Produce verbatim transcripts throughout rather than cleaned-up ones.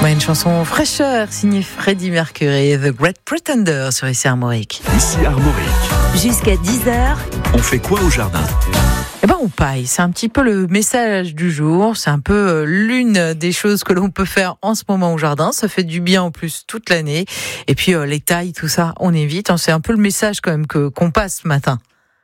Ouais, une chanson fraîcheur signée Freddie Mercury, The Great Pretender sur Ici Armorique. Ici Armorique. Jusqu'à dix heures. On fait quoi au jardin ? Eh ben, on paille. C'est un petit peu le message du jour. C'est un peu l'une des choses que l'on peut faire en ce moment au jardin. Ça fait du bien en plus toute l'année. Et puis, euh, les tailles, tout ça, on évite. C'est un peu le message quand même que, qu'on passe ce matin.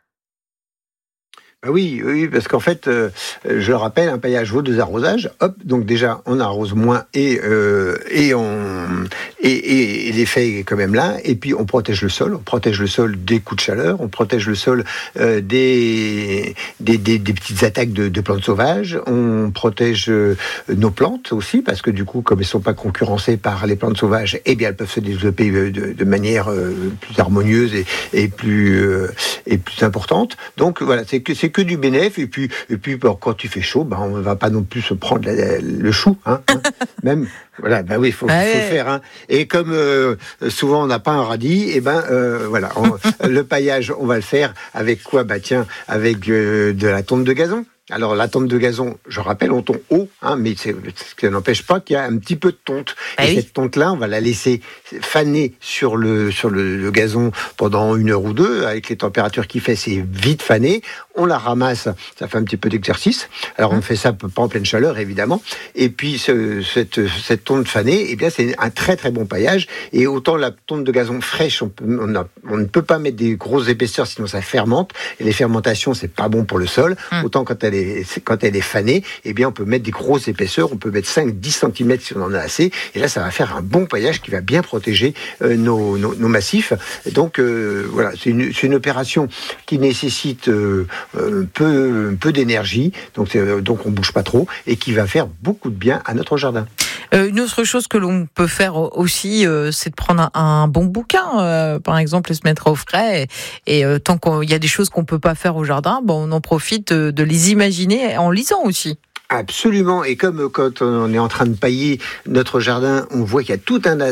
Ah oui, oui, parce qu'en fait, euh, je le rappelle, un paillage vaut deux arrosages. Hop, donc déjà, on arrose moins et euh, et on et, et, et l'effet est quand même là. Et puis on protège le sol, on protège le sol des coups de chaleur, on protège le sol euh, des, des des des petites attaques de, de plantes sauvages. On protège euh, nos plantes aussi parce que du coup, comme elles sont pas concurrencées par les plantes sauvages, eh bien elles peuvent se développer de, de manière euh, plus harmonieuse et, et plus euh, et plus importante. Donc voilà, c'est que c'est que du bénéfice. Et puis, et puis bon, quand il fait chaud, ben, on ne va pas non plus se prendre la, la, le chou. Hein, hein. Même, voilà, ben oui, il faut, ah faut ouais. faire. Hein. Et comme euh, souvent on n'a pas un radis, et ben euh, voilà, on, le paillage, on va le faire avec quoi ? Bah tiens, avec euh, de la tonte de gazon. Alors la tonte de gazon, je rappelle, on tombe haut, hein, mais c'est, ce qui n'empêche pas qu'il y a un petit peu de tonte. Ah et oui. Cette tonte-là, on va la laisser faner sur le sur le, le gazon pendant une heure ou deux. Avec les températures qu'il fait, c'est vite fané. On la ramasse, ça fait un petit peu d'exercice. Alors on fait ça pas en pleine chaleur, évidemment. Et puis ce, cette cette tonte fanée, eh bien c'est un très très bon paillage. Et autant la tonte de gazon fraîche, on, peut, on, a, on ne peut pas mettre des grosses épaisseurs, sinon ça fermente. Et les fermentations, c'est pas bon pour le sol. Hum. Autant quand elle est quand elle est fanée, eh bien, on peut mettre des grosses épaisseurs, on peut mettre cinq à dix centimètres si on en a assez, et là, ça va faire un bon paillage qui va bien protéger euh, nos, nos, nos massifs. Donc, euh, voilà, c'est une, c'est une opération qui nécessite euh, peu, peu d'énergie, donc, c'est, donc on bouge pas trop, et qui va faire beaucoup de bien à notre jardin. Euh, une autre chose que l'on peut faire aussi, euh, c'est de prendre un, un bon bouquin, euh, par exemple, et se mettre au frais. Et, et euh, tant qu'il y a des choses qu'on peut pas faire au jardin, bon, on en profite de, de les imaginer en lisant aussi. Absolument. Et comme quand on est en train de pailler notre jardin, on voit qu'il y a tout un...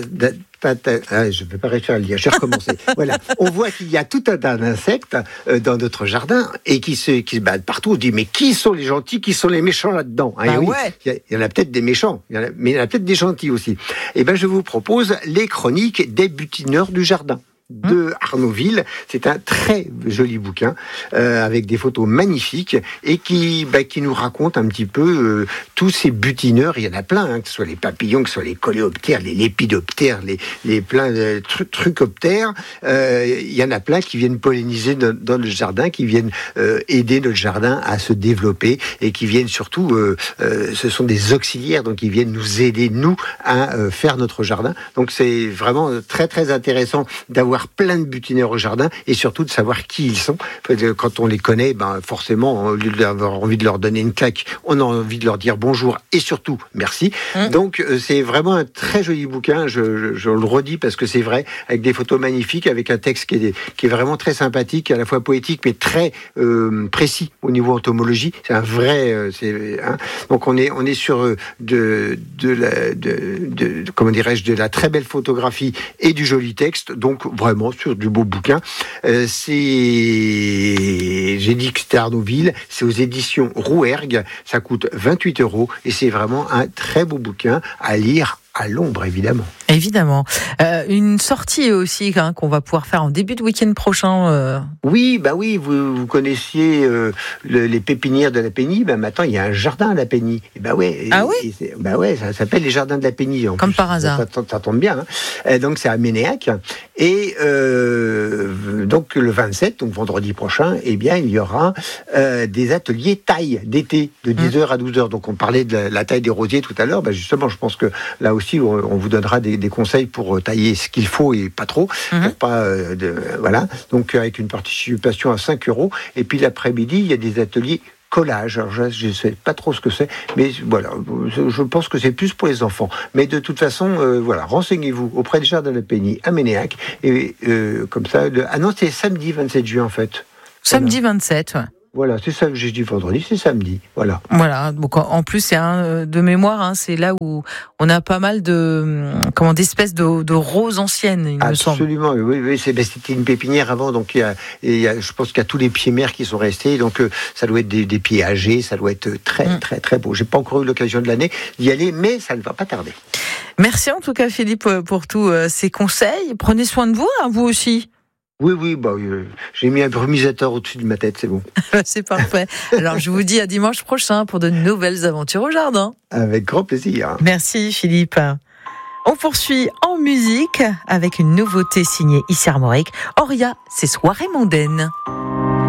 Ah, je ne vais pas réussir à le dire, je vais recommencer. Voilà. On voit qu'il y a tout un tas d'insectes euh, dans notre jardin et qui se, qui se battent partout. On se dit, mais qui sont les gentils, qui sont les méchants là-dedans ? Hein, bah oui, ouais. il y, y en a peut-être des méchants, il y en a, mais il y en a peut-être des gentils aussi. Et ben, je vous propose les chroniques des butineurs du jardin de Arnaudville. C'est un très joli bouquin euh, avec des photos magnifiques et qui, bah, qui nous raconte un petit peu euh, tous ces butineurs. Il y en a plein, hein, que ce soit les papillons, que ce soit les coléoptères, les lépidoptères, les, les plein de tru- trucoptères. Euh, il y en a plein qui viennent polliniser dans, dans le jardin, qui viennent euh, aider notre jardin à se développer et qui viennent surtout, euh, euh, ce sont des auxiliaires, donc ils viennent nous aider, nous, à euh, faire notre jardin. Donc c'est vraiment très très intéressant d'avoir plein de butineurs au jardin et surtout de savoir qui ils sont. Quand on les connaît, ben forcément, au lieu d'avoir envie de leur donner une claque, on a envie de leur dire bonjour et surtout merci. Mmh. Donc c'est vraiment un très joli bouquin, je, je, je le redis parce que c'est vrai, avec des photos magnifiques, avec un texte qui est, qui est vraiment très sympathique, à la fois poétique mais très euh, précis au niveau entomologie. C'est un vrai... Euh, c'est, hein. Donc on est, on est sur euh, de, de, la, de, de, de, comment dirais-je, de la très belle photographie et du joli texte. Donc vraiment sur du beau bouquin. Euh, c'est, j'ai dit que c'était Arnaudville, c'est aux éditions Rouergue, ça coûte vingt-huit euros et c'est vraiment un très beau bouquin à lire à l'ombre, évidemment. Évidemment. Euh, une sortie aussi hein, qu'on va pouvoir faire en début de week-end prochain. Euh... Oui, bah oui, vous, vous connaissiez euh, le, les pépinières de la Pénie. Bah maintenant, il y a un jardin à la Pénie. Et bah ouais. Ah oui. Et bah ouais, ça s'appelle les jardins de la Pénie. En Comme plus, par hasard. Ça, ça, ça tombe bien. Hein. Et donc c'est à Ménéac. Et euh, donc le vingt-sept, donc vendredi prochain, eh bien il y aura euh, des ateliers taille d'été de dix heures mmh. à douze heures. Donc on parlait de la, la taille des rosiers tout à l'heure. Bah justement, je pense que là aussi on vous donnera des, des conseils pour tailler ce qu'il faut et pas trop, mmh. pour pas euh, de, voilà. Donc avec une participation à cinq euros. Et puis l'après-midi, il y a des ateliers collage. Alors je ne sais pas trop ce que c'est, mais voilà, je pense que c'est plus pour les enfants. Mais de toute façon, euh, voilà, renseignez-vous auprès du jardin de la Pénie à Ménéac. Et euh, comme ça, le... ah non, c'est samedi vingt-sept juin en fait. Samedi voilà. vingt-sept, ouais. Voilà, c'est ça que j'ai dit vendredi, c'est samedi. Voilà. Voilà. Donc en plus, c'est un de mémoire, hein, c'est là où on a pas mal de comment d'espèces de, de roses anciennes, il me semble. Absolument. Oui, oui. C'est, ben, c'était une pépinière avant, donc il y a, il y a, je pense qu'il y a tous les pieds mères qui sont restés. Donc euh, ça doit être des, des pieds âgés, ça doit être très, mmh. très, très beau. J'ai pas encore eu l'occasion de l'année d'y aller, mais ça ne va pas tarder. Merci en tout cas Philippe pour tous euh, ces conseils. Prenez soin de vous, hein, vous aussi. Oui, oui, bah, euh, j'ai mis un brumisateur au-dessus de ma tête, c'est bon. C'est parfait. Alors je vous dis à dimanche prochain pour de nouvelles aventures au jardin. Avec grand plaisir. Merci Philippe. On poursuit en musique avec une nouveauté signée Issy Armorique. Auria, c'est Soirée mondaine.